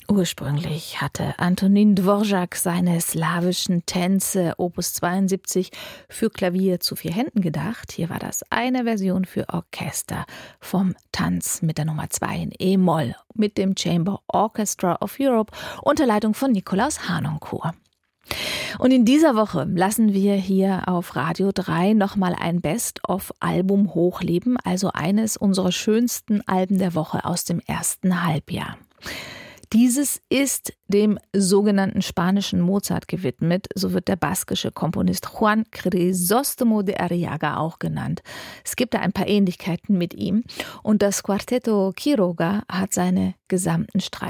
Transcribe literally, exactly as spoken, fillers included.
Ursprünglich hatte Antonín Dvořák seine slawischen Tänze Opus zweiundsiebzig für Klavier zu vier Händen gedacht. Hier war das eine Version für Orchester vom Tanz mit der Nummer zwei in E-Moll mit dem Chamber Orchestra of Europe unter Leitung von Nikolaus Harnoncourt. Und in dieser Woche lassen wir hier auf Radio drei nochmal ein Best-of-Album hochleben, also eines unserer schönsten Alben der Woche aus dem ersten Halbjahr. Dieses ist dem sogenannten spanischen Mozart gewidmet, so wird der baskische Komponist Juan Crisóstomo de Arriaga auch genannt. Es gibt da ein paar Ähnlichkeiten mit ihm und das Quartetto Quiroga hat seine gesamten Streicher